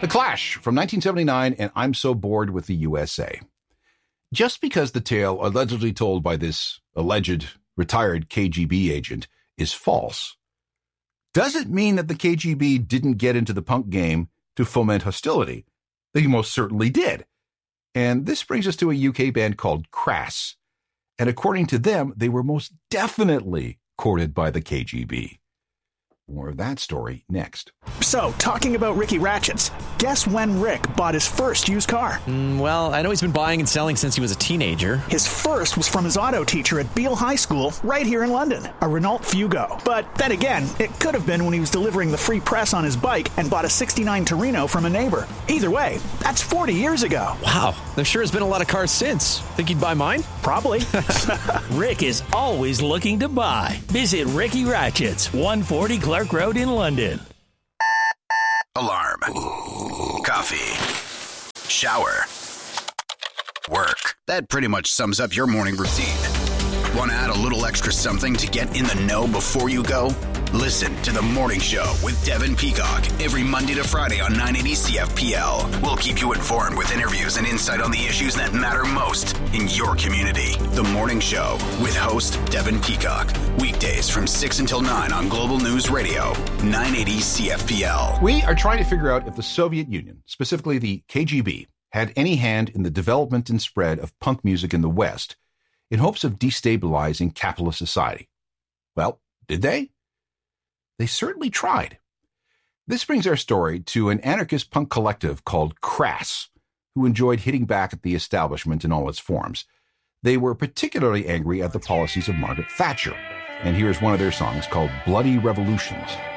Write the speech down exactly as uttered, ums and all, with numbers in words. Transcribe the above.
The Clash from nineteen seventy-nine and I'm So Bored with the U S A. Just because the tale allegedly told by this alleged retired K G B agent is false, doesn't mean that the K G B didn't get into the punk game to foment hostility. They most certainly did. And this brings us to a U K band called Crass. And according to them, they were most definitely courted by the K G B. More of that story next. So, talking about Ricky Ratchets, guess when Rick bought his first used car? Mm, well, I know he's been buying and selling since he was a teenager. His first was from his auto teacher at Beale High School, right here in London, a Renault Fugo. But then again, it could have been when he was delivering the free press on his bike and bought a sixty-nine Torino from a neighbor. Either way, that's forty years ago. Wow, there sure has been a lot of cars since. Think he'd buy mine? Probably. Rick is always looking to buy. Visit Ricky Ratchets, one forty Clark Road in London. Alarm. Coffee. Shower. Work. That pretty much sums up your morning routine. Want to add a little extra something to get in the know before you go? Listen to The Morning Show with Devin Peacock every Monday to Friday on nine eighty C F P L. We'll keep you informed with interviews and insight on the issues that matter most in your community. The Morning Show with host Devin Peacock. Weekdays from six until nine on Global News Radio, nine eighty C F P L. We are trying to figure out if the Soviet Union, specifically the K G B, had any hand in the development and spread of punk music in the West in hopes of destabilizing capitalist society. Well, did they? They certainly tried. This brings our story to an anarchist punk collective called Crass, who enjoyed hitting back at the establishment in all its forms. They were particularly angry at the policies of Margaret Thatcher, and here's one of their songs called Bloody Revolutions.